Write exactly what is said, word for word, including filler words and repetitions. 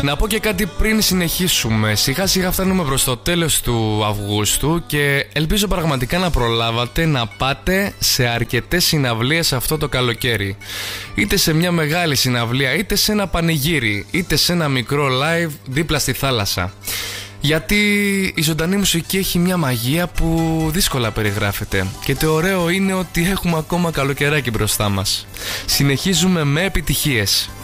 Να πω και κάτι πριν συνεχίσουμε. Σιγά σιγά φτάνουμε προς το τέλος του Αυγούστου και ελπίζω πραγματικά να προλάβατε να πάτε σε αρκετές συναυλίες αυτό το καλοκαίρι. Είτε σε μια μεγάλη συναυλία, είτε σε ένα πανηγύρι, είτε σε ένα μικρό live δίπλα στη θάλασσα. Γιατί η ζωντανή μουσική έχει μια μαγεία που δύσκολα περιγράφεται. Και το ωραίο είναι ότι έχουμε ακόμα καλοκαιράκι μπροστά μας. Συνεχίζουμε με επιτυχίες.